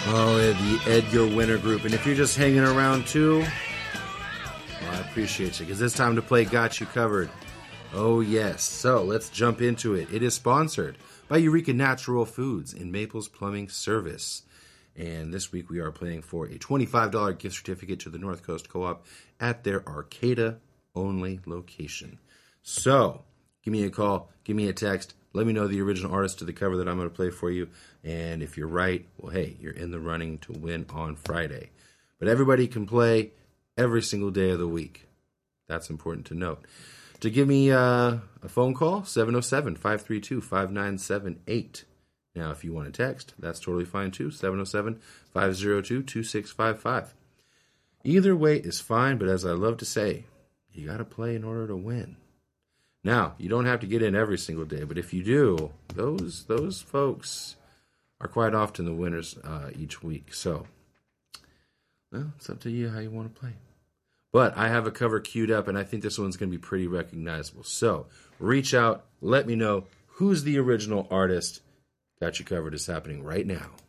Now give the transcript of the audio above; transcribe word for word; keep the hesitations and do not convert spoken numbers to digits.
Oh, the Edgar Winter Group. And if you're just hanging around too, well, I appreciate you because it's time to play Got You Covered. Oh, yes. So let's jump into it. It is sponsored by Eureka Natural Foods and Maples Plumbing Service. And this week we are playing for a twenty-five dollars gift certificate to the North Coast Co-op at their Arcata-only location. So give me a call, give me a text, let me know the original artist to the cover that I'm going to play for you. And if you're right, well, hey, you're in the running to win on Friday. But everybody can play every single day of the week. That's important to note. To give me uh, a phone call, seven oh seven, five three two, five nine seven eight. Now, if you want to text, that's totally fine too, seven oh seven, five oh two, two six five five. Either way is fine, but as I love to say, you got to play in order to win. Now, you don't have to get in every single day, but if you do, those those folks are quite often the winners uh, each week. So, well, it's up to you how you want to play. But I have a cover queued up, and I think this one's going to be pretty recognizable. So, reach out, let me know who's the original artist. Got You Covered is happening right now.